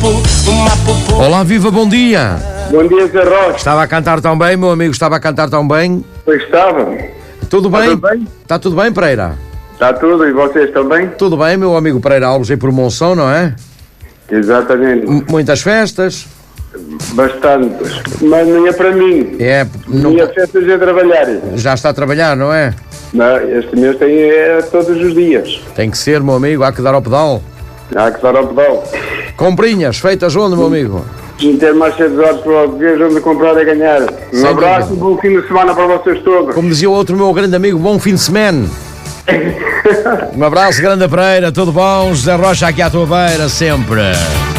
Olá, viva, bom dia. Bom dia, Zé Rocha. Estava a cantar tão bem, meu amigo, estava a cantar tão bem. Pois estava. Tudo bem? Tudo bem? Está tudo bem, Pereira? Está tudo, e vocês também? Tudo bem, meu amigo Pereira Alves, aí por Monção, não é? Exatamente. Muitas festas. Bastantes. Mas não é para mim. É, não, Minha festas é trabalhar. já está a trabalhar, não é? Não, este mês tem todos os dias. Tem que ser, meu amigo, há que dar ao pedal. Há que dar ao pedal. Comprinhas, feitas onde, meu amigo? Não ter mais 7 horas para o ver onde comprar e ganhar. Sem Um abraço e dúvida. bom fim de semana para vocês todos. Como dizia o outro meu grande amigo, bom fim de semana. Um abraço, grande Pereira, tudo bom? José Rocha aqui à tua beira, sempre.